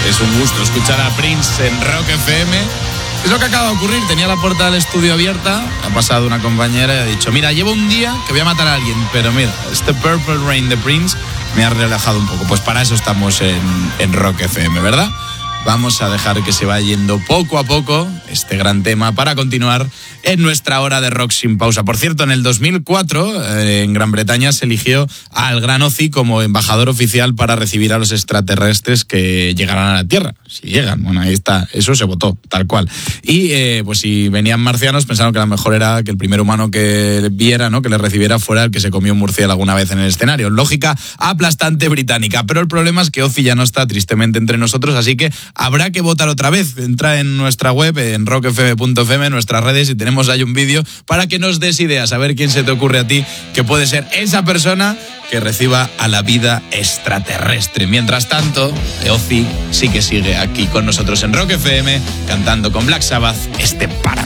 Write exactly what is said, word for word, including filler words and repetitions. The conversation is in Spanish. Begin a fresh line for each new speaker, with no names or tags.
Es un gusto escuchar a Prince en Rock F M. Es lo que acaba de ocurrir, tenía la puerta del estudio abierta, ha pasado una compañera y ha dicho, mira, llevo un día que voy a matar a alguien, pero mira, este Purple Rain de Prince me ha relajado un poco. Pues para eso estamos en, en Rock F M, ¿verdad? Vamos a dejar que se vaya yendo poco a poco este gran tema para continuar en nuestra hora de rock sin pausa. Por cierto, en el dos mil cuatro, eh, en Gran Bretaña, se eligió al Gran Ozzy como embajador oficial para recibir a los extraterrestres que llegaran a la Tierra. Si llegan, bueno, ahí está, eso se votó, tal cual. Y eh, pues si venían marcianos, pensaron que lo mejor era que el primer humano que viera, ¿no?, que le recibiera fuera el que se comió un murciélago alguna vez en el escenario. Lógica aplastante británica. Pero el problema es que Ozzy ya no está tristemente entre nosotros, así que habrá que votar otra vez. Entra en nuestra web, en rock f m punto f m, en nuestras redes, y tenemos ahí un vídeo para que nos des ideas, a ver quién se te ocurre a ti que puede ser esa persona que reciba a la vida extraterrestre. Mientras tanto, Ozzy sí que sigue aquí con nosotros en Rock F M, cantando con Black Sabbath este Para.